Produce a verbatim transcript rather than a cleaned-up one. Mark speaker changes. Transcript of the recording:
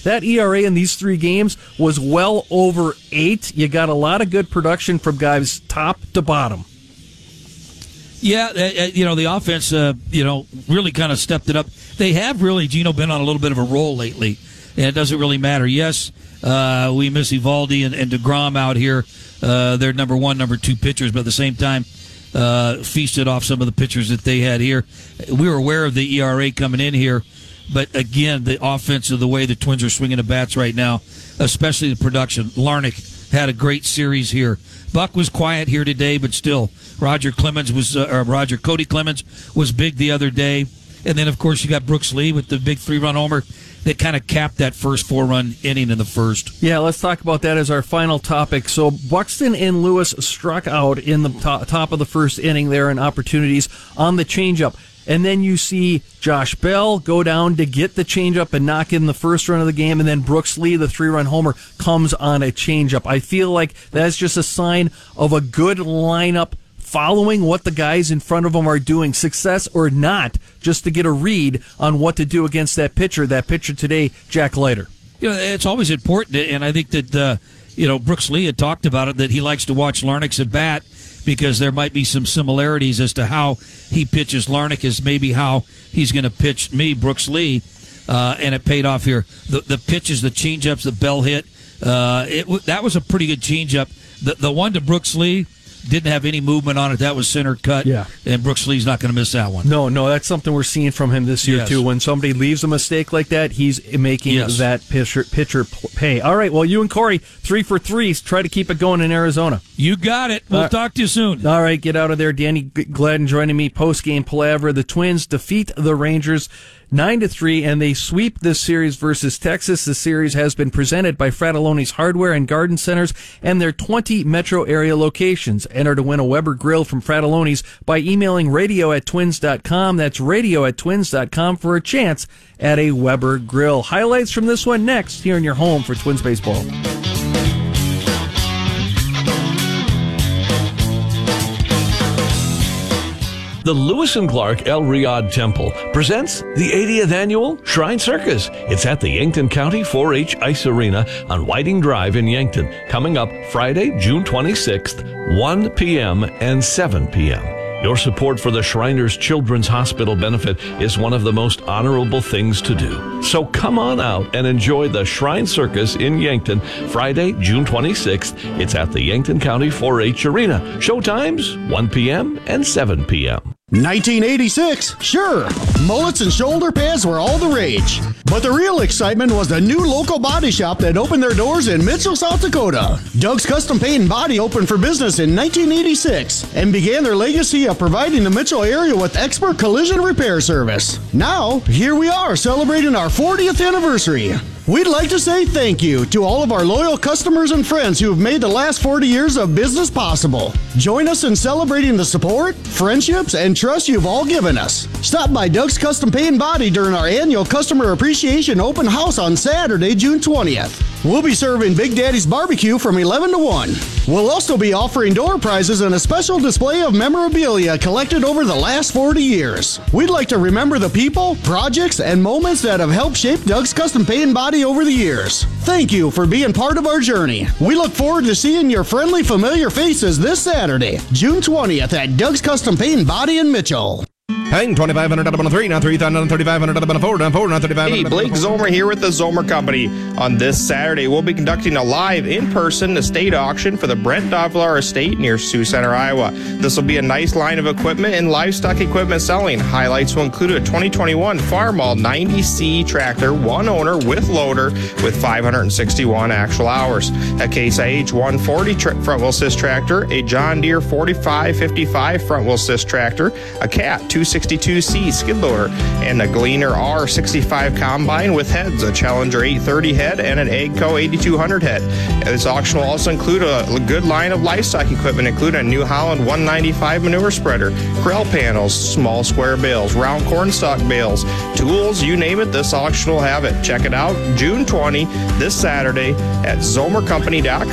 Speaker 1: That E R A in these three games was well over eight. You got a lot of good production from guys top to bottom.
Speaker 2: Yeah, uh, you know, the offense, uh, you know, really kind of stepped it up. They have really, Gino, been on a little bit of a roll lately, and it doesn't really matter. Yes, uh, we miss Eovaldi and, and DeGrom out here. Uh, they're number one, number two pitchers, but at the same time, uh, feasted off some of the pitchers that they had here. We were aware of the E R A coming in here, but again, the offense of the way the Twins are swinging the bats right now, especially the production. Larnach had a great series here. Buck was quiet here today, but still, Roger Clemens was, uh, or Roger Cody Clemens was big the other day. And then, of course, you got Brooks Lee with the big three-run homer that kind of capped that first four-run inning in the first.
Speaker 1: Yeah, let's talk about that as our final topic. So Buxton and Lewis struck out in the top, top of the first inning there in opportunities on the changeup. And then you see Josh Bell go down to get the changeup and knock in the first run of the game, and then Brooks Lee, the three-run homer, comes on a changeup. I feel like that's just a sign of a good lineup following what the guys in front of them are doing, success or not, just to get a read on what to do against that pitcher. That pitcher today, Jack Leiter.
Speaker 2: You know, it's always important, and I think that, uh, you know, Brooks Lee had talked about it, that he likes to watch Larnach's at bat, because there might be some similarities as to how he pitches Larnach is maybe how he's going to pitch me, Brooks Lee, uh, and it paid off here. The the pitches, the changeups, the Bell hit, uh, it that was a pretty good changeup. The the one to Brooks Lee didn't have any movement on it. That was center cut,
Speaker 1: yeah.
Speaker 2: And Brooks Lee's not going to miss that one.
Speaker 1: No, no, that's something we're seeing from him this year,
Speaker 2: yes.
Speaker 1: too. When somebody leaves a mistake like that, he's making
Speaker 2: yes.
Speaker 1: that pitcher, pitcher pay. All right, well, you and Corey, three for three. Try to keep it going in Arizona.
Speaker 2: You got it. We'll uh, talk to you soon.
Speaker 1: All right, get out of there. Danny Gladden joining me post-game palaver. The Twins defeat the Rangers nine to three, and they sweep this series versus Texas. The series has been presented by Fratelloni's Hardware and Garden Centers and their twenty metro area locations. Enter to win a Weber grill from Fratelloni's by emailing radio at twins dot com. That's radio at twins dot com for a chance at a Weber grill. Highlights from this one next here in your home for Twins baseball.
Speaker 3: The Lewis and Clark El Riyadh Temple presents the eightieth Annual Shrine Circus. It's at the Yankton County four H Ice Arena on Whiting Drive in Yankton, coming up Friday, June twenty-sixth, one p.m. and seven p.m. Your support for the Shriners Children's Hospital benefit is one of the most honorable things to do. So come on out and enjoy the Shrine Circus in Yankton, Friday, June twenty-sixth. It's at the Yankton County four H Arena. Showtimes, one p.m. and seven p.m.
Speaker 4: nineteen eighty-six, sure, mullets and shoulder pads were all the rage. But the real excitement was the new local body shop that opened their doors in Mitchell, South Dakota. Doug's Custom Paint and Body opened for business in nineteen eighty-six and began their legacy of providing the Mitchell area with expert collision repair service. Now, here we are celebrating our fortieth anniversary. We'd like to say thank you to all of our loyal customers and friends who have made the last forty years of business possible. Join us in celebrating the support, friendships, and trust you've all given us. Stop by Doug's Custom Paint and Body during our annual Customer Appreciation Open House on Saturday, June twentieth. We'll be serving Big Daddy's Barbecue from eleven to one. We'll also be offering door prizes and a special display of memorabilia collected over the last forty years. We'd like to remember the people, projects, and moments that have helped shape Doug's Custom Paint and Body over the years. Thank you for being part of our journey. We look forward to seeing your friendly, familiar faces this Saturday, June twentieth at Doug's Custom Paint and Body in Mitchell.
Speaker 5: Paying twenty-five hundred dollars on a three, now three thousand thirty-five hundred dollars on a four, now four, now thirty-five hundred dollars.
Speaker 6: Hey, Blake Zomer here with the Zomer Company. On this Saturday, we'll be conducting a live in-person estate auction for the Brent Dovlar Estate near Sioux Center, Iowa. This will be a nice line of equipment and livestock equipment selling. Highlights will include a twenty twenty-one Farmall ninety C tractor, one owner with loader with five hundred sixty-one actual hours. A Case I H one forty tra- front-wheel assist tractor, a John Deere forty-five fifty-five front-wheel assist tractor, a Cat two sixty-two C skid loader, and a Gleaner R sixty-five combine with heads, a Challenger eight thirty head, and an AGCO eighty-two hundred head. This auction will also include a good line of livestock equipment, including a New Holland one ninety-five manure spreader, corral panels, small square bales, round corn stalk bales, tools, you name it, this auction will have it. Check it out June twentieth, this Saturday at zomer company dot com.